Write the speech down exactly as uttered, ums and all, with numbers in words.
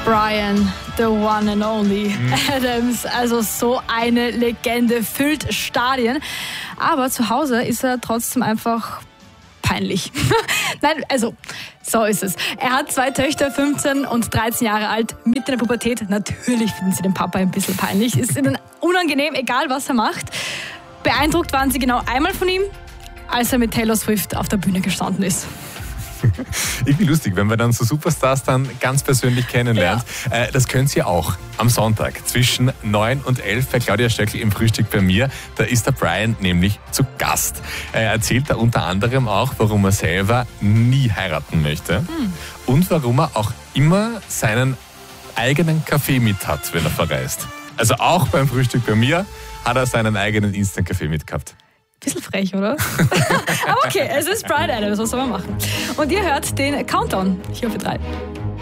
Bryan, the one and only mhm. Adams, also so eine Legende, füllt Stadien. Aber zu Hause ist er trotzdem einfach peinlich. Nein, also, so ist es. Er hat zwei Töchter, fünfzehn und dreizehn Jahre alt, mitten in der Pubertät. Natürlich finden sie den Papa ein bisschen peinlich. Ist ihnen unangenehm, egal was er macht. Beeindruckt waren sie genau einmal von ihm, als er mit Taylor Swift auf der Bühne gestanden ist. Irgendwie lustig, wenn man dann so Superstars dann ganz persönlich kennenlernt. Ja. Äh, das könnt ihr auch am Sonntag zwischen neun und elf bei Claudia Stöckl im Frühstück bei mir. Da ist der Bryan nämlich zu Gast. Er erzählt da unter anderem auch, warum er selber nie heiraten möchte hm. und warum er auch immer seinen eigenen Kaffee mit hat, wenn er verreist. Also auch beim Frühstück bei mir hat er seinen eigenen Instant-Kaffee mitgehabt. Bisschen frech, oder? Aber okay, es ist Bryan Adams, was soll man machen? Und ihr hört den Countdown hier auf drei.